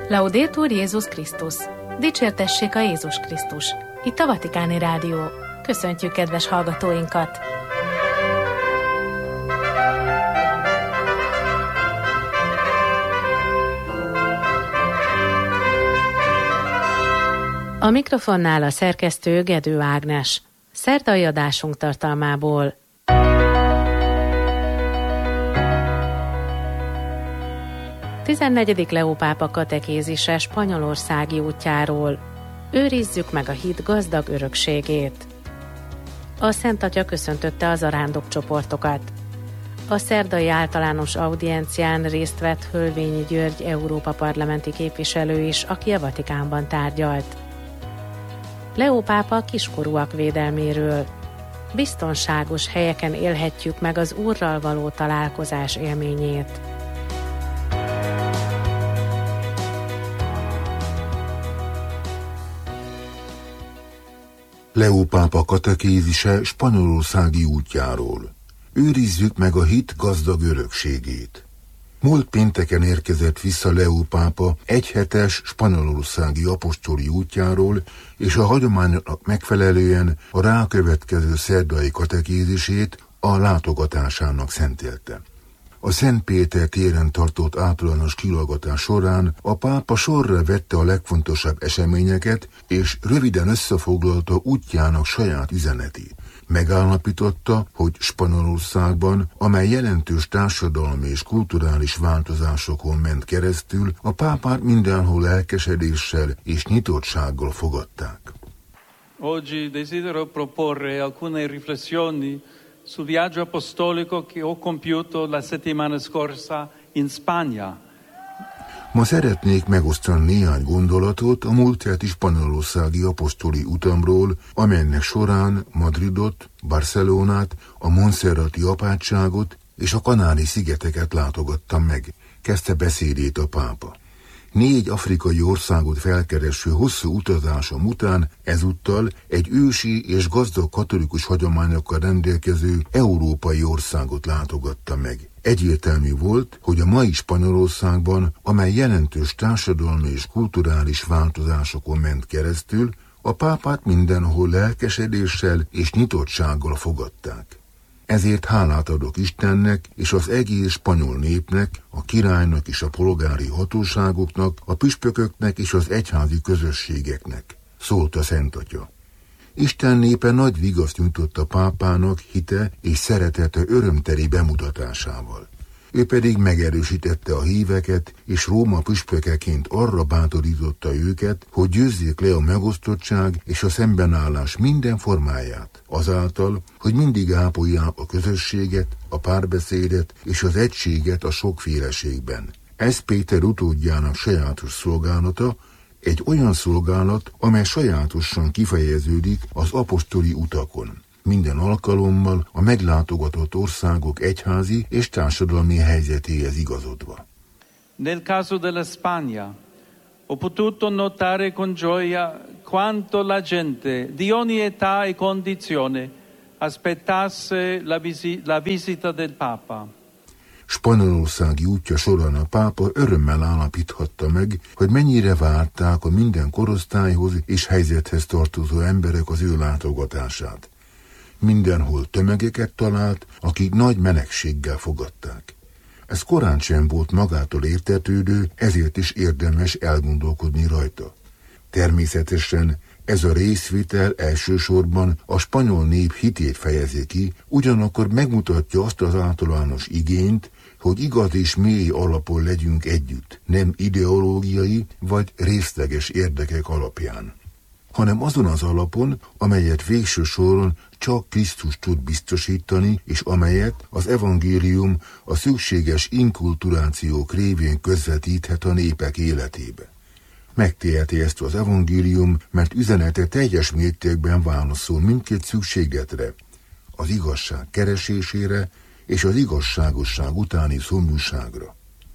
Laudetur Jézus Krisztus! Dicsértessék a Jézus Krisztus! Itt a Vatikáni Rádió. Köszöntjük kedves hallgatóinkat! A mikrofonnál a szerkesztő Gedő Ágnes. Szerdai adásunk tartalmából. A 14. Leó pápa katekézise spanyolországi útjáról. Őrizzük meg a hit gazdag örökségét. A Szent Atya köszöntötte az arándokcsoportokat. A szerdai általános audiencián részt vett Hölvényi György Európa parlamenti képviselő is, aki a Vatikánban tárgyalt. Leó pápa kiskorúak védelméről. Biztonságos helyeken élhetjük meg az Úrral való találkozás élményét. Leó pápa katekézise spanyolországi útjáról. Őrizzük meg a hit gazdag örökségét. Múlt pénteken érkezett vissza Leó pápa egyhetes spanyolországi apostoli útjáról, és a hagyományoknak megfelelően a rákövetkező szerdai katekézisét a látogatásának szentelte. A Szent Péter téren tartott általános kilátogatás során a pápa sorra vette a legfontosabb eseményeket, és röviden összefoglalta útjának saját üzenetét. Megállapította, hogy Spanyolországban, amely jelentős társadalmi és kulturális változásokon ment keresztül, a pápát mindenhol lelkesedéssel és nyitottsággal fogadták. Oggi desidero proporre alcune riflessioni sul viaggio apostolico che ho compiuto la settimana scorsa in Spagna. Ma szeretnék megosztani néhány gondolatot a múlt heti spanyolországi apostoli utamról, amelynek során Madridot, Barcelonát, a Montserrati apátságot és a Kanári-szigeteket látogattam meg, kezdte beszédét a pápa. 4 afrikai országot felkereső hosszú utazásom után ezúttal egy ősi és gazdag katolikus hagyományokkal rendelkező európai országot látogatta meg. Egyértelmű volt, hogy a mai Spanyolországban, amely jelentős társadalmi és kulturális változásokon ment keresztül, a pápát mindenhol lelkesedéssel és nyitottsággal fogadták. Ezért hálát adok Istennek és az egész spanyol népnek, a királynak és a polgári hatóságoknak, a püspököknek és az egyházi közösségeknek, szólt a Szent Atya. Isten népe nagy vigaszt nyújtott a pápának hite és szeretete örömteli bemutatásával. Ő pedig megerősítette a híveket, és Róma püspökeként arra bátorította őket, hogy győzzék le a megosztottság és a szembenállás minden formáját, azáltal, hogy mindig ápolják a közösséget, a párbeszédet és az egységet a sokféleségben. Ez Péter utódjának sajátos szolgálata, egy olyan szolgálat, amely sajátosan kifejeződik az apostoli utakon. Minden alkalommal a meglátogatott országok egyházi és társadalmi helyzetéhez igazodva. Nel caso della Spagna, ho potuto notare con gioia quanto la gente di ogni età e condizione aspettasse la visita del Papa. Spanyolországi útja során a pápa örömmel állapíthatta meg, hogy mennyire várták a minden korosztályhoz és helyzethez tartozó emberek az ő látogatását. Mindenhol tömegeket talált, akik nagy melegséggel fogadták. Ez korán sem volt magától értetődő, ezért is érdemes elgondolkodni rajta. Természetesen ez a részvétel elsősorban a spanyol nép hitét fejezi ki, ugyanakkor megmutatja azt az általános igényt, hogy igaz és mély alapon legyünk együtt, nem ideológiai vagy részleges érdekek alapján, hanem azon az alapon, amelyet végső soron csak Krisztus tud biztosítani, és amelyet az evangélium a szükséges inkulturációk révén közvetíthet a népek életébe. Megteheti ezt az evangélium, mert üzenete teljes mértékben válaszol mindkét szükségletre, az igazság keresésére és az igazságosság utáni szomjúságra.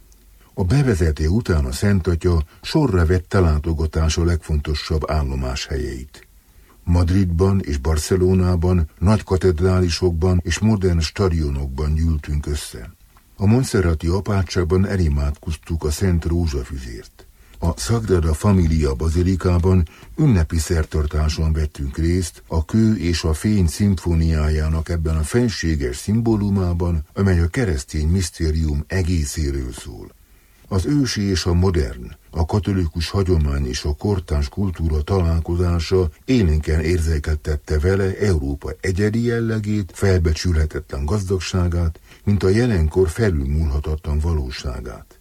A bevezető után a Szent Atya sorra vette látogatása legfontosabb állomáshelyeit. Madridban és Barcelonában, nagy katedrálisokban és modern stadionokban gyűltünk össze. A Montserrati apátságban elimádkoztuk a Szent Rózsafüzért. A Sagrada Familia bazilikában ünnepi szertartáson vettünk részt a kő és a fény szimfóniájának ebben a fenséges szimbólumában, amely a keresztény misztérium egészéről szól. Az ősi és a modern, a katolikus hagyomány és a kortárs kultúra találkozása élénken érzékeltette vele Európa egyedi jellegét, felbecsülhetetlen gazdagságát, mint a jelenkor felülmúlhatatlan valóságát.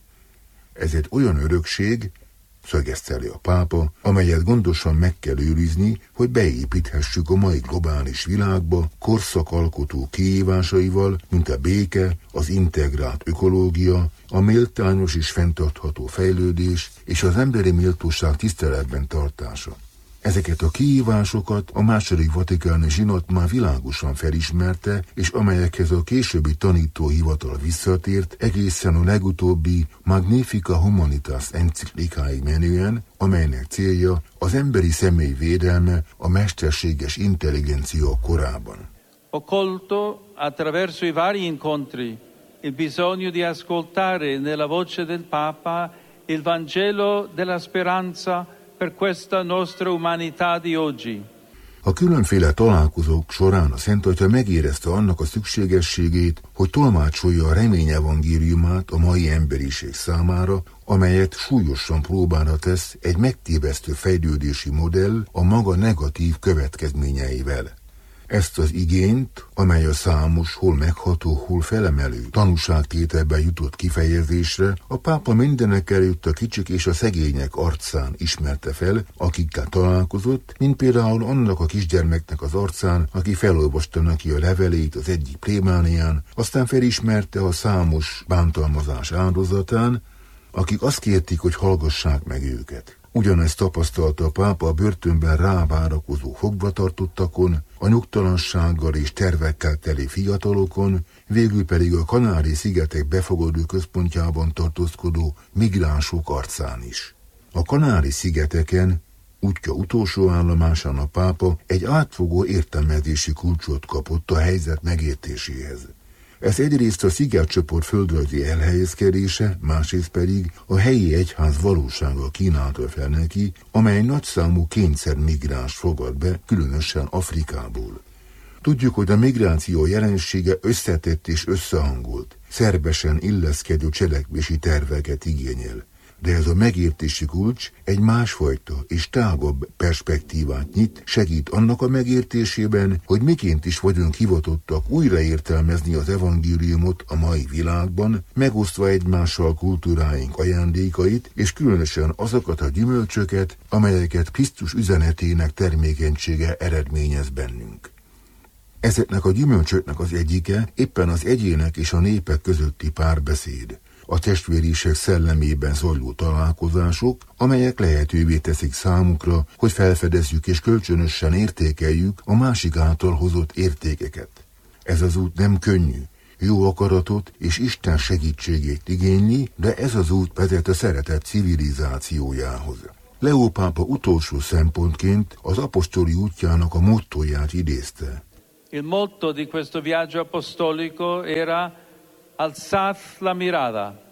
Ez egy olyan örökség, szögezte le a pápa, amelyet gondosan meg kell őrizni, hogy beépíthessük a mai globális világba korszakalkotó kihívásaival, mint a béke, az integrált ökológia, a méltányos és fenntartható fejlődés és az emberi méltóság tiszteletben tartása. Ezeket a kihívásokat a második vatikáni zsinat már világosan felismerte, és amelyekhez a későbbi tanítóhivatal visszatért egészen a legutóbbi Magnifica Humanitas enciklikáig menően, amelynek célja az emberi személy védelme a mesterséges intelligencia korában. Ho colto attraverso i vari incontri il bisogno di ascoltare nella voce del Papa il Vangelo della speranza per questa nostra umanità di oggi. A különféle találkozók során a Szentatya megérezte annak a szükségességét, hogy tolmácsolja a remény evangéliumát a mai emberiség számára, amelyet súlyosan próbára tesz egy megtévesztő fejlődési modell a maga negatív következményeivel. Ezt az igényt, amely a számos, hol megható, hol felemelő tanúságtételben jutott kifejezésre, a pápa mindenekelőtt a kicsik és a szegények arcán ismerte fel, akikkel találkozott, mint például annak a kisgyermeknek az arcán, aki felolvasta neki a levelét az egyik plébánián, aztán felismerte a számos bántalmazás áldozatán, akik azt kérték, hogy hallgassák meg őket. Ugyanezt tapasztalta a pápa a börtönben rávárakozó fogvatartottakon, a nyugtalansággal és tervekkel teli fiatalokon, végül pedig a Kanári-szigetek befogadó központjában tartózkodó migránsok arcán is. A Kanári-szigeteken, útja utolsó állomásán a pápa egy átfogó értelmezési kulcsot kapott a helyzet megértéséhez. Ez egyrészt a szigetcsoport földrajzi elhelyezkedése, másrészt pedig a helyi egyház valósága kínálta fel neki, amely nagyszámú kényszermigráns fogad be, különösen Afrikából. Tudjuk, hogy a migráció jelensége összetett és összehangolt, szervesen illeszkedő cselekvési terveket igényel. De ez a megértési kulcs egy másfajta és tágabb perspektívát nyit, segít annak a megértésében, hogy miként is vagyunk hivatottak újraértelmezni az evangéliumot a mai világban, megosztva egymással kultúráink ajándékait, és különösen azokat a gyümölcsöket, amelyeket Krisztus üzenetének termékenysége eredményez bennünk. Ezeknek a gyümölcsöknek az egyike éppen az egyének és a népek közötti párbeszéd. A testvériség szellemében zajló találkozások, amelyek lehetővé teszik számukra, hogy felfedezzük és kölcsönösen értékeljük a másik által hozott értékeket. Ez az út nem könnyű, jó akaratot és Isten segítségét igényli, de ez az út vezet a szeretet civilizációjához. Leó pápa utolsó szempontként az apostoli útjának a mottóját idézte. Il motto di questo viaggio apostolico era alzad la mirada,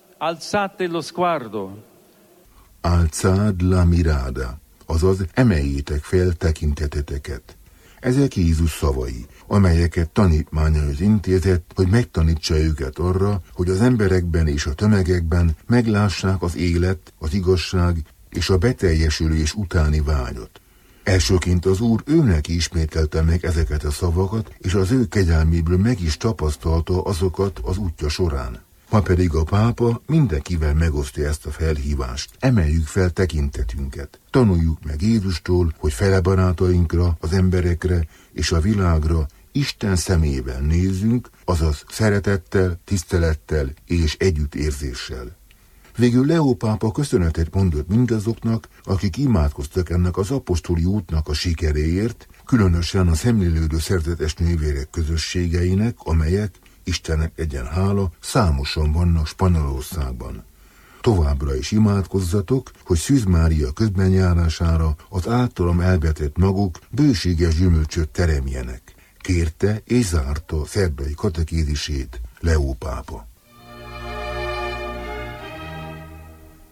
alzate lo sguardo. Alzad la mirada, azaz emeljétek fel tekinteteteket. Ezek Jézus szavai, amelyeket tanítmányaihoz intézett, hogy megtanítsa őket arra, hogy az emberekben és a tömegekben meglássák az élet, az igazság és a beteljesülés utáni vágyat. Elsőként az Úr őnek ismételte meg ezeket a szavakat, és az ő kegyelméből meg is tapasztalta azokat az útja során. Ma pedig a pápa mindenkivel megosztja ezt a felhívást. Emeljük fel tekintetünket. Tanuljuk meg Jézustól, hogy fele barátainkra, az emberekre és a világra Isten szemével nézzünk, azaz szeretettel, tisztelettel és együttérzéssel. Végül Leó pápa köszönetet mondott mindazoknak, akik imádkoztak ennek az apostoli útnak a sikeréért, különösen a szemlélődő szerzetes nővérek közösségeinek, amelyek, Istennek legyen hála, számosan vannak Spanyolországban. Továbbra is imádkozzatok, hogy Szűz Mária közbenjárására az általam elvetett maguk bőséges gyümölcsöt teremjenek. Kérte és zárta szerdai katekézisét Leó pápa.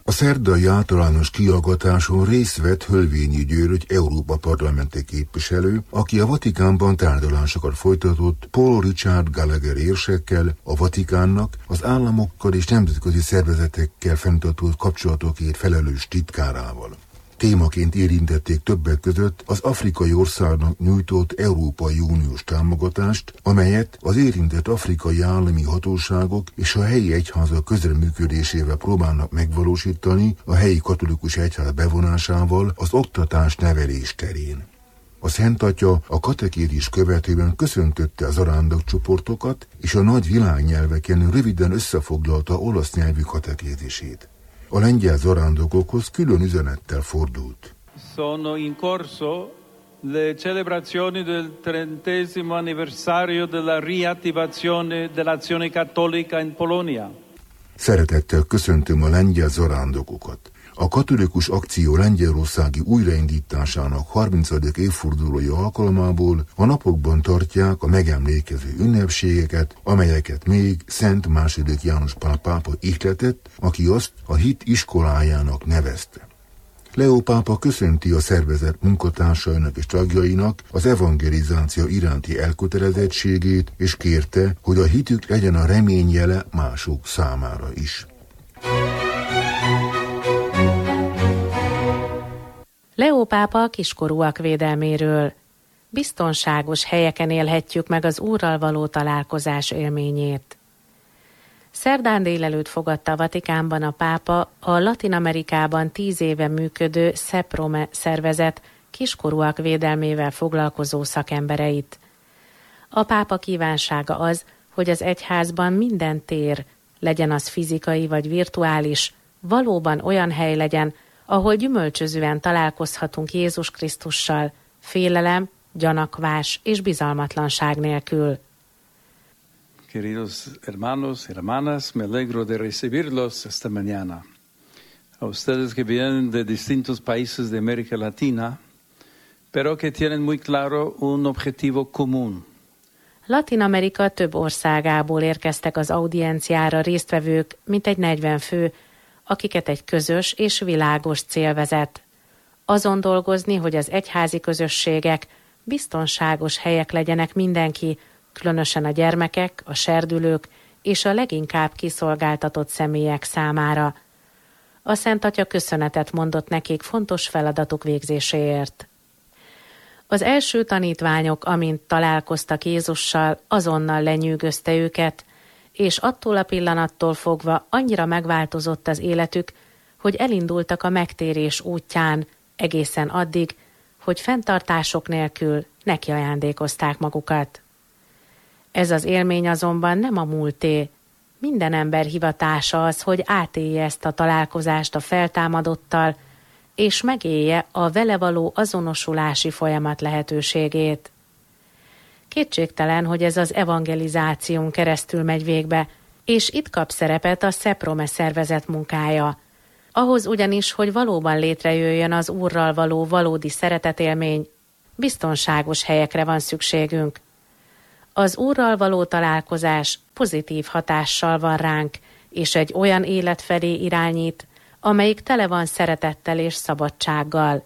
A szerdai általános kihallgatáson részt vett Hölvényi György Európa parlamenti képviselő, aki a Vatikánban tárgyalásokat folytatott Paul Richard Gallagher érsekkel, a Vatikánnak, az államokkal és nemzetközi szervezetekkel fenntartott kapcsolatokért felelős titkárával. Témaként érintették többek között az afrikai országnak nyújtott Európai Uniós támogatást, amelyet az érintett afrikai állami hatóságok és a helyi egyházak közreműködésével próbálnak megvalósítani a helyi katolikus egyház bevonásával az oktatás-nevelés terén. A Szent Atya a katekézis követően köszöntötte az zarándokcsoportokat, és a nagy világnyelveken röviden összefoglalta olasz nyelvű katekézisét. A lengyel zarándokokhoz külön üzenettel fordult. Sono in corso le celebrazioni del 30° anniversario della riattivazione dell'azione cattolica in Polonia. Szeretettel köszöntöm a lengyel zarándokokat. A katolikus akció lengyelországi újraindításának 30. évfordulója alkalmából a napokban tartják a megemlékező ünnepségeket, amelyeket még Szent II. János Pál pápa ihletett, aki azt a hit iskolájának nevezte. Leó pápa köszönti a szervezet munkatársainak és tagjainak az evangelizáció iránti elkötelezettségét, és kérte, hogy a hitük legyen a reményjele mások számára is. Leó pápa a kiskorúak védelméről. Biztonságos helyeken élhetjük meg az Úrral való találkozás élményét. Szerdán délelőtt fogadta a Vatikánban a pápa a Latin-Amerikában 10 éve működő SEPROME szervezet kiskorúak védelmével foglalkozó szakembereit. A pápa kívánsága az, hogy az egyházban minden tér, legyen az fizikai vagy virtuális, valóban olyan hely legyen, ahol gyümölcsözően találkozhatunk Jézus Krisztussal, félelem, gyanakvás és bizalmatlanság nélkül. Queridos hermanos y hermanas, me alegro de recibirlos esta mañana. A ustedes que vienen de distintos países de América Latina, pero que tienen muy claro un objetivo común. Latin Amerika több országából érkeztek az audienciára résztvevők, mintegy 40 fő, akiket egy közös és világos cél vezet. Azon dolgozni, hogy az egyházi közösségek biztonságos helyek legyenek mindenki, különösen a gyermekek, a serdülők és a leginkább kiszolgáltatott személyek számára. A Szent Atya köszönetet mondott nekik fontos feladatuk végzéséért. Az első tanítványok, amint találkoztak Jézussal, azonnal lenyűgözte őket, és attól a pillanattól fogva annyira megváltozott az életük, hogy elindultak a megtérés útján egészen addig, hogy fenntartások nélkül nekiajándékozták magukat. Ez az élmény azonban nem a múlté. Minden ember hivatása az, hogy átélje ezt a találkozást a feltámadottal, és megélje a vele való azonosulási folyamat lehetőségét. Kétségtelen, hogy ez az evangelizáción keresztül megy végbe, és itt kap szerepet a SEPROME szervezet munkája. Ahhoz ugyanis, hogy valóban létrejöjjön az Úrral való valódi szeretetélmény, biztonságos helyekre van szükségünk. Az Úrral való találkozás pozitív hatással van ránk, és egy olyan élet felé irányít, amelyik tele van szeretettel és szabadsággal.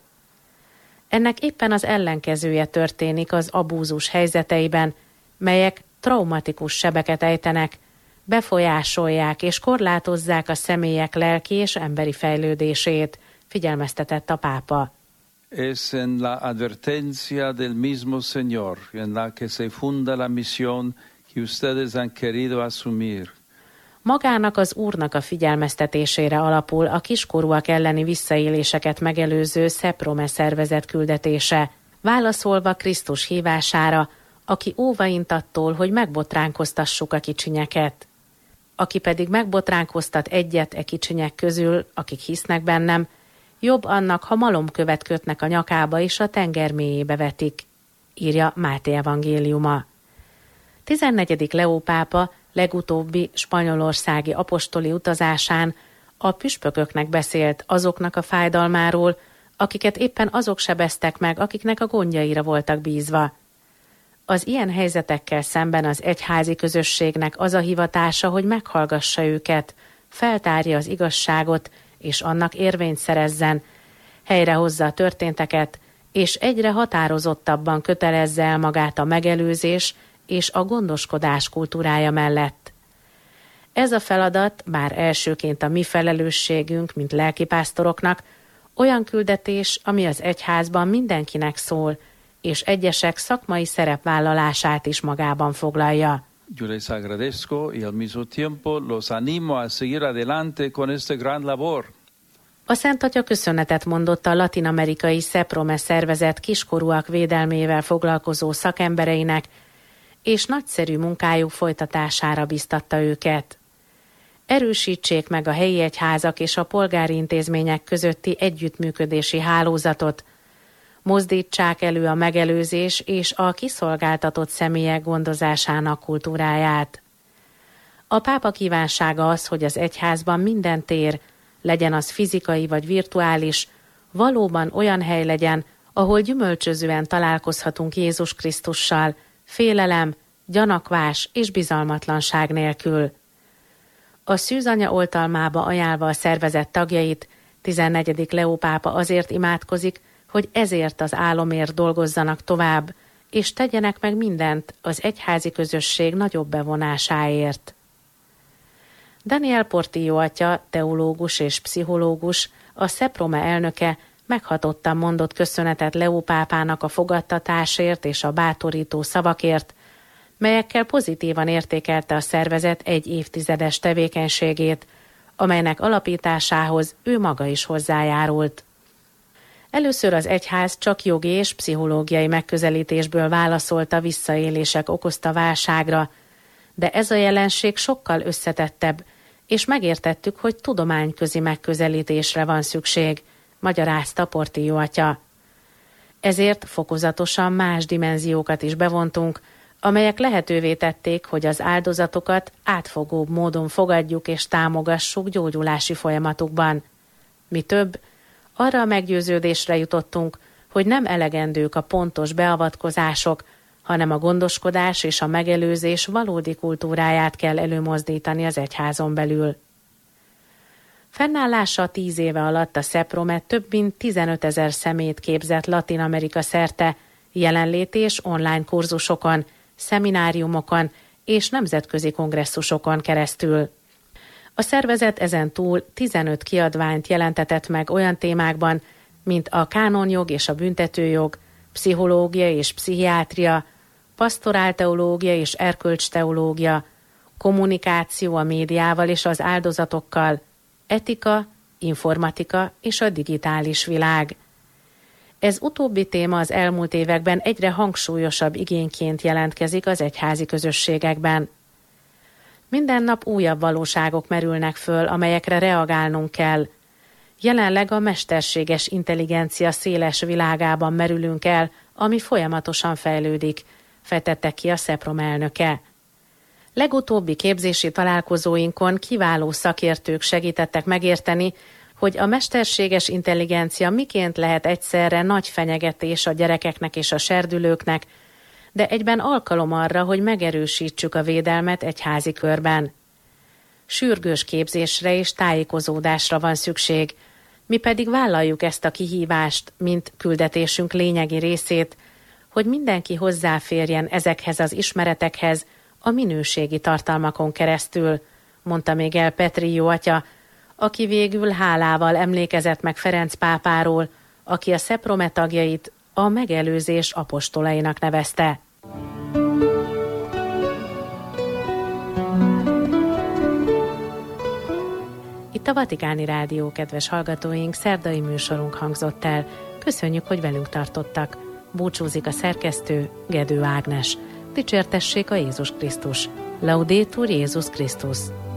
Ennek éppen az ellenkezője történik az abúzus helyzeteiben, melyek traumatikus sebeket ejtenek, befolyásolják és korlátozzák a személyek lelki és emberi fejlődését, figyelmeztetett a pápa. Es en la advertencia del mismo Señor en la que se funda la misión que ustedes han querido asumir. Magának az Úrnak a figyelmeztetésére alapul a kiskorúak elleni visszaéléseket megelőző SEPROME szervezet küldetése, válaszolva Krisztus hívására, aki óvaint attól, hogy megbotránkoztassuk a kicsinyeket. Aki pedig megbotránkoztat egyet e kicsinyek közül, akik hisznek bennem, jobb annak, ha malomkövet kötnek a nyakába és a tenger mélyébe vetik, írja Máté evangéliuma. 14. Leó pápa legutóbbi spanyolországi apostoli utazásán a püspököknek beszélt azoknak a fájdalmáról, akiket éppen azok sebeztek meg, akiknek a gondjaira voltak bízva. Az ilyen helyzetekkel szemben az egyházi közösségnek az a hivatása, hogy meghallgassa őket, feltárja az igazságot, és annak érvényt szerezzen, helyrehozza a történteket, és egyre határozottabban kötelezze el magát a megelőzés és a gondoskodás kultúrája mellett. Ez a feladat, bár elsőként a mi felelősségünk, mint lelkipásztoroknak, olyan küldetés, ami az egyházban mindenkinek szól, és egyesek szakmai szerepvállalását is magában foglalja. Yo les agradezco y al mismo tiempo los animo a seguir adelante con este gran labor. A Szent Atya köszönetet mondott a latin-amerikai SEPROME szervezet kiskorúak védelmével foglalkozó szakembereinek, és nagyszerű munkájuk folytatására biztatta őket. Erősítsék meg a helyi egyházak és a polgári intézmények közötti együttműködési hálózatot, mozdítsák elő a megelőzés és a kiszolgáltatott személyek gondozásának kultúráját. A pápa kívánsága az, hogy az egyházban minden tér, legyen az fizikai vagy virtuális, valóban olyan hely legyen, ahol gyümölcsözően találkozhatunk Jézus Krisztussal, félelem, gyanakvás és bizalmatlanság nélkül. A szűzanya oltalmába ajánlva a szervezet tagjait, 14. Leó pápa azért imádkozik, hogy ezért az álomért dolgozzanak tovább, és tegyenek meg mindent az egyházi közösség nagyobb bevonásáért. Daniel Portillo atya, teológus és pszichológus, a SEPROME elnöke meghatottan mondott köszönetet Leó pápának a fogadtatásért és a bátorító szavakért, melyekkel pozitívan értékelte a szervezet egy évtizedes tevékenységét, amelynek alapításához ő maga is hozzájárult. Először az egyház csak jogi és pszichológiai megközelítésből válaszolt a visszaélések okozta válságra, de ez a jelenség sokkal összetettebb, és megértettük, hogy tudományközi megközelítésre van szükség, magyarázta Portillo atya. Ezért fokozatosan más dimenziókat is bevontunk, amelyek lehetővé tették, hogy az áldozatokat átfogóbb módon fogadjuk és támogassuk gyógyulási folyamatukban. Mi több, arra a meggyőződésre jutottunk, hogy nem elegendők a pontos beavatkozások, hanem a gondoskodás és a megelőzés valódi kultúráját kell előmozdítani az egyházon belül. Fennállása 10 éve alatt a SEPROME több mint 15 000 személyt képzett Latin-Amerika szerte, jelenléti és online kurzusokon, szemináriumokon és nemzetközi kongresszusokon keresztül. A szervezet ezen túl 15 kiadványt jelentetett meg olyan témákban, mint a kánonjog és a büntetőjog, pszichológia és pszichiátria, pastorálteológia és erkölcsteológia, kommunikáció a médiával és az áldozatokkal, etika, informatika és a digitális világ. Ez utóbbi téma az elmúlt években egyre hangsúlyosabb igényként jelentkezik az egyházi közösségekben. Minden nap újabb valóságok merülnek föl, amelyekre reagálnunk kell. Jelenleg a mesterséges intelligencia széles világában merülünk el, ami folyamatosan fejlődik, fejtette ki a SEPROME elnöke. Legutóbbi képzési találkozóinkon kiváló szakértők segítettek megérteni, hogy a mesterséges intelligencia miként lehet egyszerre nagy fenyegetés a gyerekeknek és a serdülőknek, de egyben alkalom arra, hogy megerősítsük a védelmet egyházi körben. Sürgős képzésre és tájékozódásra van szükség, mi pedig vállaljuk ezt a kihívást, mint küldetésünk lényegi részét, hogy mindenki hozzáférjen ezekhez az ismeretekhez a minőségi tartalmakon keresztül, mondta még el Portillo atya, aki végül hálával emlékezett meg Ferenc pápáról, aki a SEPROME tagjait a megelőzés apostolainak nevezte. Itt a Vatikáni Rádió, kedves hallgatóink, szerdai műsorunk hangzott el. Köszönjük, hogy velünk tartottak. Búcsúzik a szerkesztő, Gedő Ágnes. Dicsértessék a Jézus Krisztus. Laudetur Jézus Krisztus.